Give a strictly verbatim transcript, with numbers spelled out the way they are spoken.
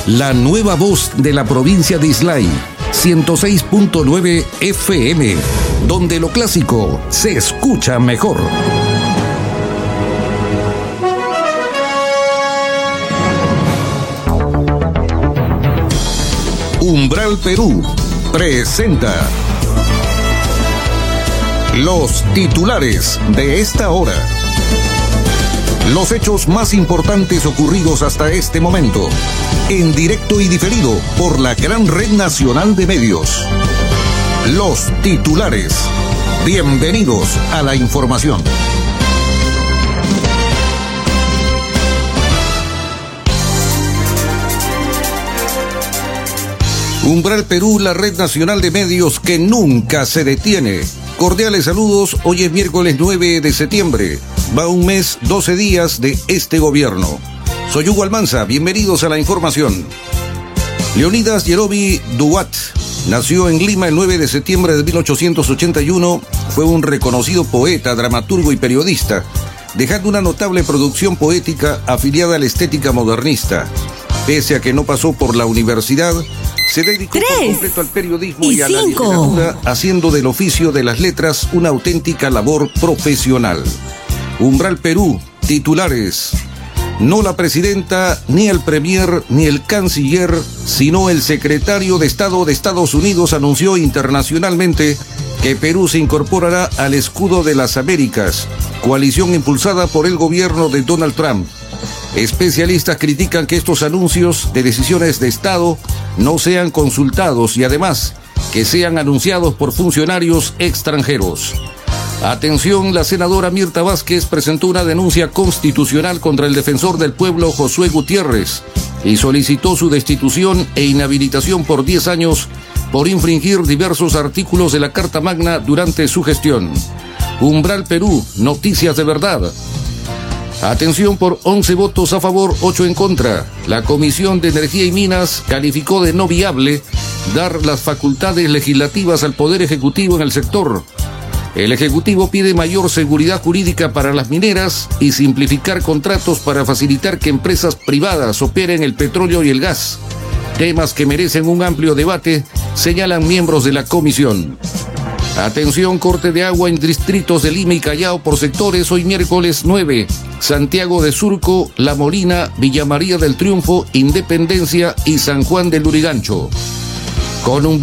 La nueva voz de la provincia de Islay, ciento seis punto nueve F M, donde lo clásico se escucha mejor. Umbral Perú presenta los titulares de esta hora. Los hechos más importantes ocurridos hasta este momento, en directo y diferido por la gran red nacional de medios. Los titulares. Bienvenidos a la información. Umbral Perú, la red nacional de medios que nunca se detiene. Cordiales saludos, hoy es miércoles nueve de septiembre. Va un mes, doce días de este gobierno. Soy Hugo Almanza, bienvenidos a la información. Leonidas Yerobi Duat nació en Lima el nueve de septiembre de mil ochocientos ochenta y uno. Fue un reconocido poeta, dramaturgo y periodista, dejando una notable producción poética afiliada a la estética modernista. Pese a que no pasó por la universidad, se dedicó por completo al periodismo y, y a la literatura, haciendo del oficio de las letras una auténtica labor profesional. Umbral Perú, titulares. No la presidenta, ni el premier, ni el canciller, sino el secretario de Estado de Estados Unidos anunció internacionalmente que Perú se incorporará al escudo de las Américas, coalición impulsada por el gobierno de Donald Trump. Especialistas critican que estos anuncios de decisiones de Estado no sean consultados y además que sean anunciados por funcionarios extranjeros. Atención, la senadora Mirta Vázquez presentó una denuncia constitucional contra el defensor del pueblo Josué Gutiérrez y solicitó su destitución e inhabilitación por diez años por infringir diversos artículos de la Carta Magna durante su gestión. Umbral Perú, noticias de verdad. Atención, por once votos a favor, ocho en contra. La Comisión de Energía y Minas calificó de no viable dar las facultades legislativas al Poder Ejecutivo en el sector. El Ejecutivo pide mayor seguridad jurídica para las mineras y simplificar contratos para facilitar que empresas privadas operen el petróleo y el gas. Temas que merecen un amplio debate, señalan miembros de la comisión. Atención, corte de agua en distritos de Lima y Callao por sectores hoy miércoles nueve. Santiago de Surco, La Molina, Villa María del Triunfo, Independencia y San Juan del Lurigancho. Con un